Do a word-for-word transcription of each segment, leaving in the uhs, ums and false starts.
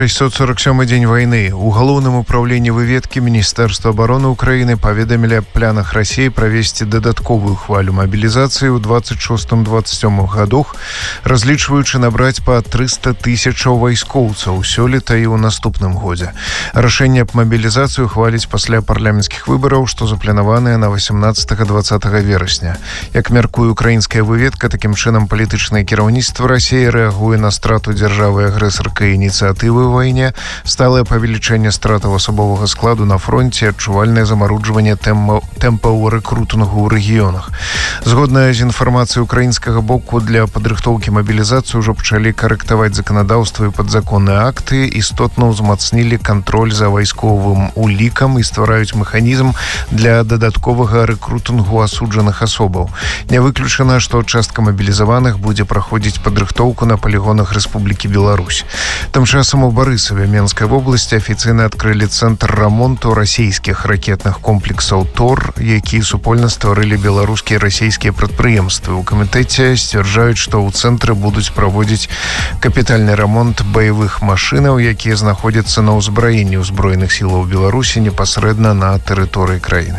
шестьсот сорок сёмы дзень вайны. У галоўным управленні выведкі Міністэрства абароны Украіны паведамілі аб планах Расіі правесці дадатковую хвалю мабілізацыі ў двадцать шостым двадцать сёмым гадах, разлічваючы набраць па трыста тысячаў вайскоўцаў сёлета і ў наступным годзе. Рашэнне аб мабілізацыю хваліць пасля парламенцкіх выбараў, што запланаваныя на восемнадцатага двадцатага верасня. Як мяркуе украінская выведка, такім чынам палітычнае кіраўніцтва Расіі рэагуе на страту дзяржавы-агрэсаркай ініцыятывы войне, сталае павелічэнне стратаў асабовага складу на фронте, адчувальнае замаруджванне тэмпаў рэкрутынгу ў рэгіёнах. Згодна з інфармацыяй украінскага боку, для падрыхтоўкі мабілізацыі ўжо пачалі карэктаваць заканадаўства і падзаконныя акты, істотна ўзмацнілі кантроль за вайсковым улікам і ствараюць механізм для дадатковага рэкрутынгу асуджаных асобаў. Не выключана, што частка мабілізаваных будзе праходзіць падрыхтоўку на палігонах Рэспублікі Беларусь. Тым часам у Барысаве Менскай вобласці афіцыйна адкрылі цэнтр рамонту расійскіх ракетных комплексаў ТОР, якія супольна стварылі беларускія і расійскія прадпрыемствы. У камітэце сцвярджаюць, што ў цэнтры будуць праводзіць капітальны рамонт баявых машынаў, якія знаходзяцца на ўзбраенні ўзброеных сілаў Беларусі непасрэдна на тэрыторыі краіны.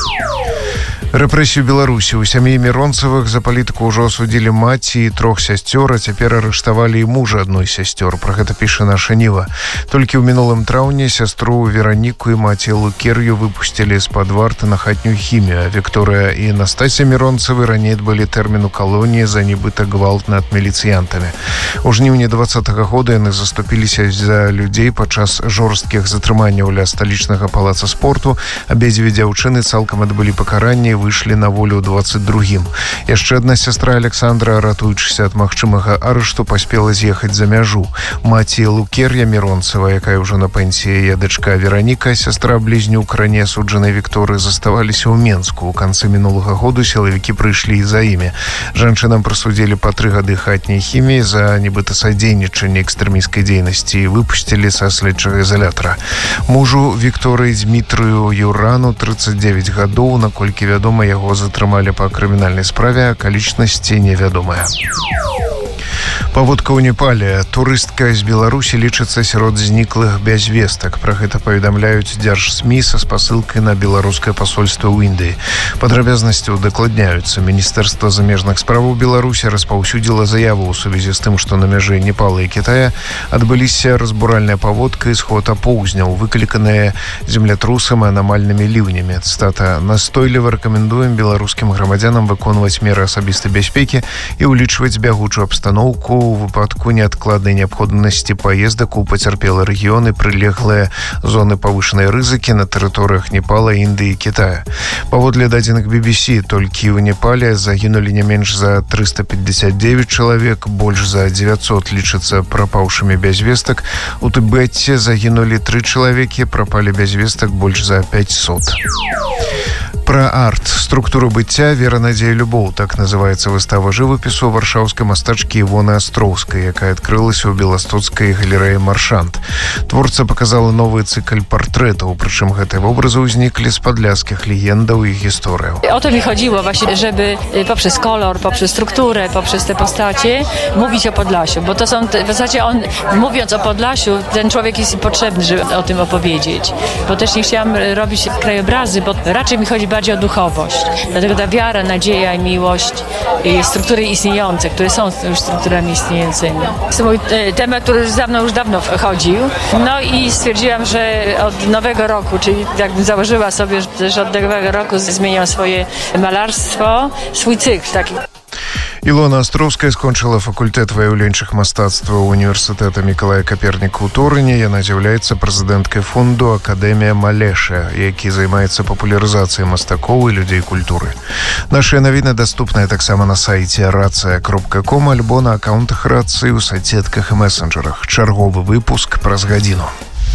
Рэпрэсію Беларусі. У сям'і Міронцавых за палітыку ўжо асудзілі маці і трох сясцёр, а цяпер арыштавалі і мужа адной з сясцёр. Пра гэта піша наша Ніва. Толькі ў мінулым траўні сястру Вераніку і маці Лукер'ю выпусцілі з-пад варты на хатнюю хімію. Вікторыя і Настасія Міронцавы раней адбылі тэрмін у калоніі за нібыта гвалт над міліцыянтамі. У жніўні двадцатага года яны заступіліся за людзей падчас жорсткіх затрыманняў ля сталічнага палаца спорту. Абедзве дзяўчыны цалкам адбылі пакаранне і выйшлі на волю ў двадцать другім. Яшчэ адна сястра Александра, ратуючыся ад магчымага арышту, паспела з'ехаць за мяжу. Маці Лукер'я Міронцава, якая ўжо на пенсіі, яе дачка Вераніка, сястра-блізнюк раней асуджанай Вікторыі, заставаліся ў Менску. У канцы мінулага году сілавікі прыйшлі за імі. Жанчынам прысудзілі па тры гады хатняй хіміі за нібыта садзейнічанне экстрэмісцкай дзейнасці і выпусцілі са следчага изолятора. Мужу Вікторыі Дмітрыю Юрану тридцать девять гадоў, наколькі вядома, яго затрымалі па крымінальнай справе, акалічнасці невядомыя. Паводка ў Непале. Турыстка з Беларусі лічыцца сярод зніклых без вестак. Пра гэта паведамляюць дзяржсмі са спасылкай на беларускае пасольства ў Індыі. Падрабязнасці удакладняюцца. Міністэрства замежных справаў Беларусі распаўсюдзіла заяву ў сувязі з тым, што на мяжы Непала і Кітая адбыліся разбуральная паводка і сход апоўзняў, выкліканыя землятрусам і анамальнымі ліўнямі. Цытата: «Настойліва рэкамендуем беларускім грамадзянам выконваць меры асабістай бяспекі і ўлічваць бягучую абстаноўку у выпадку неадкладнай неабходнасці паездак у пацярпелыя рэгіёны, прылеглыя зоны павышанай рызыкі на тэрыторыях Непала, Індыі і Кітая». Паводле дадзеных би би сі, толькі ў Непале загінулі не менш за триста пятьдесят девять чалавек, больш за девятьсот лічацца прапаўшымі без вестак. У Тыбеце загінулі тры чалавекі, прапалі без вестак больш за пятьсот. Пра арт, структуру быцця, вера, надзея, любоў. Так называецца выстава жывапісу варшаўскай мастачкі Івоны Астроўскай, якая адкрылася ў беластоцкай галерэі «Маршант». Творца паказала новы цыкл партрэтаў, прычым гэтыя вобразы ўзніклі з падляскіх легендаў і гісторыяў. O to mi chodziło właśnie, żeby poprzez kolor, poprzez strukturę, poprzez te postacie mówić o Podlasiu, bo to są, te, w zasadzie on, mówiąc o Podlasiu, ten człowiek jest potrzebny, żeby o tym opowiedzieć. Bo też nie chciałam robić krajobrazy, bo raczej mi chodzi bardziej o duchowość. Dlatego ta wiara, nadzieja i miłość i struktury istniejące, które są już strukturami istniejącymi. To mój temat, który już za mną już dawno chodził. No i stwierdziłam, że od nowego roku, czyli jakbym założyła sobie, że od nowego roku zmieniam swoje malarstwo, swój cykl taki. Ілона Астроўская скончыла факультэт выяўленчых мастацтваў універсітэта Мікалая Каперніка ў Турыне. Яна з'яўляецца прэзідэнткай фонду «Акадэмія Малеша», які займаецца папулярызацыяй мастакоў і людзей культуры. Нашыя навіны даступныя таксама на сайце рацыя кропка ком альбо на акаунтах рацыі ў соцсетках і месенджерах. Чарговы выпуск праз гадзіну.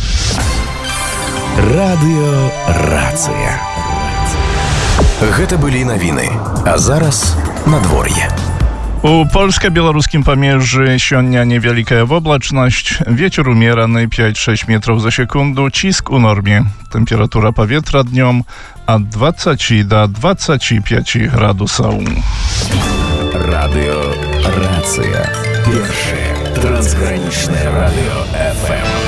Радыё «Рацыя». Гэта былі навіны, а зараз надвор'е. У польска-беларускім памежжы сёння невялікая воблачнасць, вецер умераны пять-шесть метров за секунду, ціск у норме. Тэмпература паветра днём ад двадцати до двадцати пяти градусаў. Радыё «Рацыя». Першае трансгранічнае радыё эф эм.